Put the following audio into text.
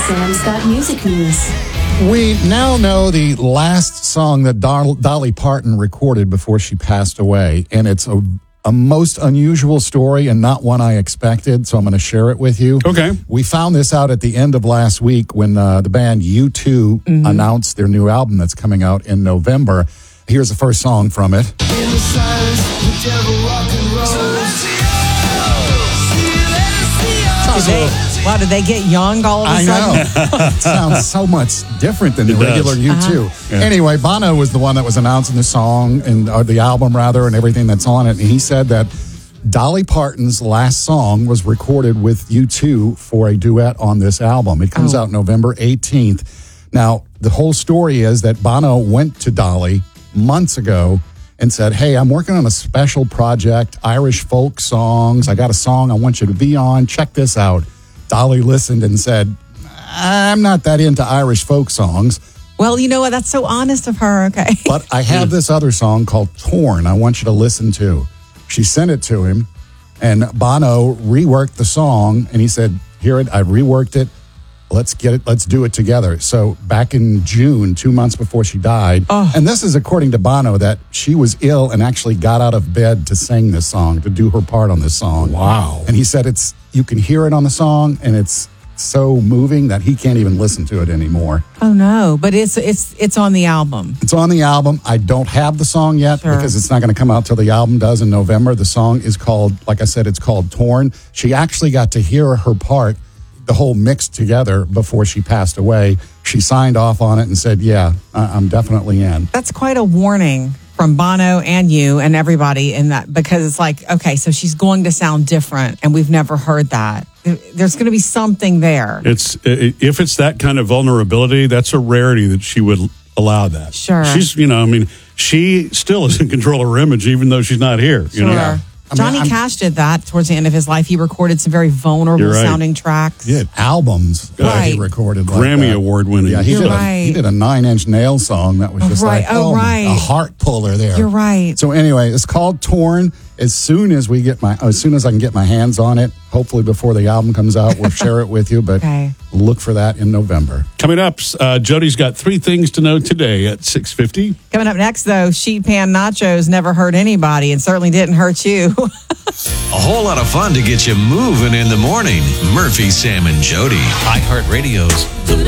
Sam's got music news. We now know the last song that Dolly Parton recorded before she passed away, and it's a most unusual story and not one I expected, so I'm going to share it with you. Okay. We found this out at the end of last week when the band U2 announced their new album that's coming out in November. Here's the first song from it. In the silence, the devil rock and roll. Did they get young all of a sudden? I know. It sounds so much different than the regular U2. Yeah. Anyway, Bono was the one that was announcing the song, or the album rather, and everything that's on it. And he said that Dolly Parton's last song was recorded with U2 for a duet on this album. It comes out November 18th. Now, the whole story is that Bono went to Dolly months ago and said, hey, I'm working on a special project, Irish folk songs. I got a song I want you to be on. Check this out. Dolly listened and said, I'm not that into Irish folk songs. Well, you know what? That's so honest of her. Okay. But I have this other song called Torn I want you to listen to. She sent it to him, and Bono reworked the song, and he said, here, I reworked it. Let's get it. Let's do it together. So back in June, 2 months before she died, and this is according to Bono, that she was ill and actually got out of bed to sing this song, to do her part on this song. Wow. And he said you can hear it on the song, and it's so moving that he can't even listen to it anymore. Oh no! But it's on the album. It's on the album. I don't have the song yet because it's not going to come out till the album does in November. The song is called, like I said, it's called Torn. She actually got to hear her part, the whole mixed together, before she passed away. She signed off on it and said, yeah, I'm definitely in. That's quite a warning from Bono and you and everybody in that, because it's like, okay, so she's going to sound different, and we've never heard that. There's going to be something there. If it's that kind of vulnerability, that's a rarity that she would allow that. Sure. She's, she still is in control of her image, even though she's not here. Sure. Yeah. Johnny Cash did that towards the end of his life. He recorded some very vulnerable sounding tracks. He did albums that he recorded. Grammy Award winning. Yeah, he did a 9 Inch Nails song that was just a heart puller there. You're right. So anyway, it's called Torn. As soon as I can get my hands on it, hopefully before the album comes out, we'll share it with you. But look for that in November. Coming up, Jody's got 3 things to know today at 6:50. Coming up next, though, sheet pan nachos never hurt anybody, and certainly didn't hurt you. A whole lot of fun to get you moving in the morning. Murphy, Sam, and Jody. iHeartRadio's The